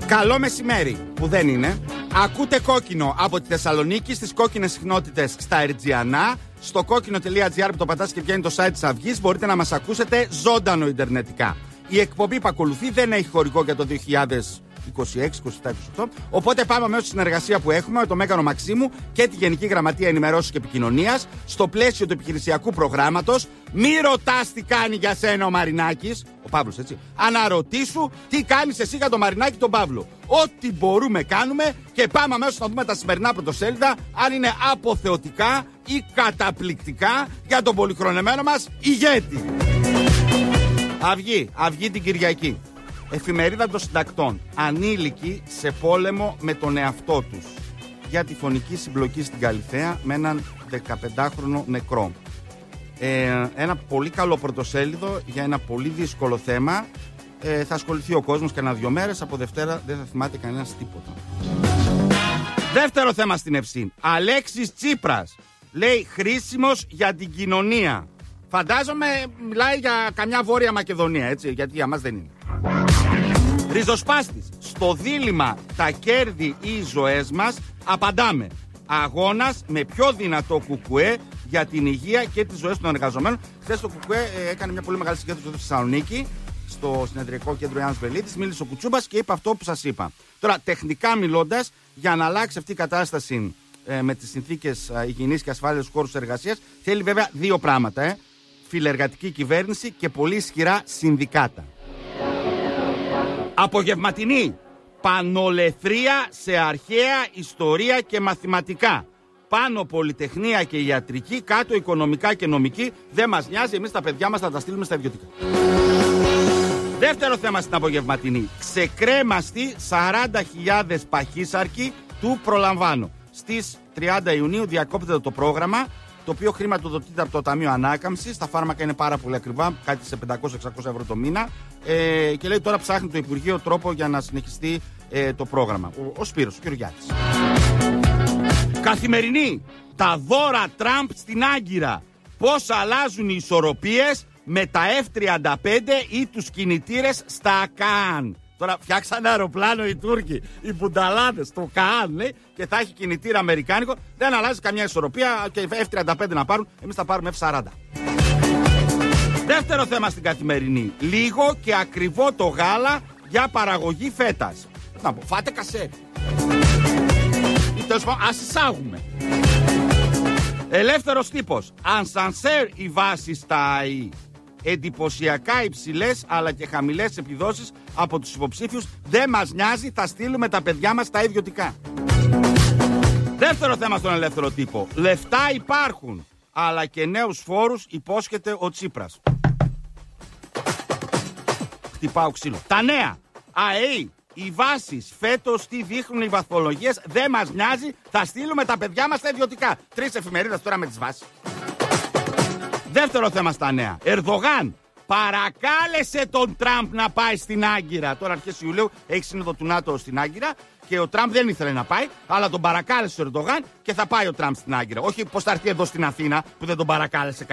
Καλό μεσημέρι, που δεν είναι. Ακούτε Κόκκινο από τη Θεσσαλονίκη στις κόκκινες συχνότητες στα Ερτζιανά. Στο κόκκινο.gr που το πατάς και βγαίνει το site της Αυγής μπορείτε να μας ακούσετε ζωντανό ιντερνετικά. Η εκπομπή που ακολουθεί δεν έχει χορηγό για το 2026-27-28. Οπότε πάμε μέσω στη συνεργασία που έχουμε με τον Μέγανο Μαξίμου και τη Γενική Γραμματεία Ενημερώσεως και Επικοινωνίας στο πλαίσιο του επιχειρησιακού προγράμματος. Μη ρωτάς τι κάνει για σένα ο Μαρινάκης. Ο Παύλος, έτσι. Αναρωτήσου τι κάνεις εσύ για τον Μαρινάκη τον Παύλο. Ό,τι μπορούμε κάνουμε και πάμε αμέσως να δούμε τα σημερινά πρωτοσέλιδα αν είναι αποθεωτικά ή καταπληκτικά για τον πολυχρονεμένο μας ηγέτη. Αυγή την Κυριακή. Εφημερίδα των συντακτών. Ανήλικοι σε πόλεμο με τον εαυτό τους. Για τη φωνική συμπλοκή στην Καλιθέα με έναν 15χρονο νεκρό. Ένα πολύ καλό πρωτοσέλιδο για ένα πολύ δύσκολο θέμα. Θα ασχοληθεί ο κόσμος κανένα 2 μέρες. Από Δευτέρα δεν θα θυμάται κανένας τίποτα. Δεύτερο θέμα στην Ευσύν. Αλέξης Τσίπρας. Λέει χρήσιμος για την κοινωνία. Φαντάζομαι μιλάει για καμιά Βόρεια Μακεδονία, έτσι, γιατί για μας δεν είναι. Ριζοσπάστης. Στο δίλημμα τα κέρδη ή οι ζωές μας απαντάμε. Αγώνας με πιο δυνατό κουκουέ για την υγεία και τις ζωές των εργαζομένων. Χθες το κουκουέ έκανε μια πολύ μεγάλη συγκέντρωση στη Θεσσαλονίκη, στο συνεδριακό κέντρο Ιάννης Βελίτης. Μίλησε ο Κουτσούμπας και είπε αυτό που σας είπα. Τώρα, τεχνικά μιλώντας, για να αλλάξει αυτή η κατάσταση με τις συνθήκες υγιεινής και ασφάλειας στους χώρους εργασίας, θέλει βέβαια 2 πράγματα. Φιλεργατική κυβέρνηση και πολύ ισχυρά συνδικάτα. Απογευματινή. Πανολεθρία σε αρχαία ιστορία και μαθηματικά. Πάνω πολυτεχνία και ιατρική, κάτω οικονομικά και νομική. Δεν μας νοιάζει, εμείς τα παιδιά μας θα τα στείλουμε στα ιδιωτικά. Δεύτερο θέμα στην απογευματινή. Ξεκρέμαστοι 40.000 παχύσαρκοι του προλαμβάνω. Στις 30 Ιουνίου διακόπτεται το πρόγραμμα, το οποίο χρηματοδοτείται από το Ταμείο Ανάκαμψης. Τα φάρμακα είναι πάρα πολύ ακριβά, κάτι σε 500-600 ευρώ το μήνα. Και λέει τώρα ψάχνει το Υπουργείο τρόπο για να συνεχιστεί το πρόγραμμα. Ο Σπύρος, ο κ. Γιάννης. Καθημερινή. Τα δώρα Τραμπ στην Άγκυρα. Πώς αλλάζουν οι ισορροπίες με τα F-35 ή τους κινητήρες στα ΚΑΑΝ. Τώρα φτιάξανε αεροπλάνο οι Τούρκοι, οι μπουνταλάδες, το ΚΑΑΝ, λέει, και θα έχει κινητήρα αμερικάνικο. Δεν αλλάζει καμιά ισορροπία και F-35 να πάρουν, εμείς θα πάρουμε F-40. Δεύτερο θέμα στην Καθημερινή. Λίγο και ακριβό το γάλα για παραγωγή φέτας. Να πω, φάτε κασέ. Ή τέλος πάντων, ας εισάγουμε. Ελεύθερος τύπος. Ανσανσέρ η βάση στα ΑΕΗ. Εντυπωσιακά υψηλές αλλά και χαμηλές επιδόσεις από τους υποψήφιους. Δεν μας νοιάζει, θα στείλουμε τα παιδιά μας στα ιδιωτικά. Δεύτερο θέμα στον ελεύθερο τύπο. Λεφτά υπάρχουν, αλλά και νέους φόρους υπόσχεται ο Τσίπρας. Χτυπάω ξύλο. Τα νέα. ΑΕΗ. Οι βάσεις φέτος τι δείχνουν οι βαθμολογίες. Δεν μας νοιάζει, θα στείλουμε τα παιδιά μας στα ιδιωτικά. 3 εφημερίδες τώρα με τις βάσεις. Δεύτερο θέμα στα νέα. Ερδογάν παρακάλεσε τον Τραμπ να πάει στην Άγκυρα. Τώρα αρχές Ιουλίου έχει σύνοδο του ΝΑΤΟ στην Άγκυρα και ο Τραμπ δεν ήθελε να πάει, αλλά τον παρακάλεσε ο Ερδογάν και θα πάει ο Τραμπ στην Άγκυρα. Όχι πως θα έρθει εδώ στην Αθήνα που δεν τον παρακάλεσε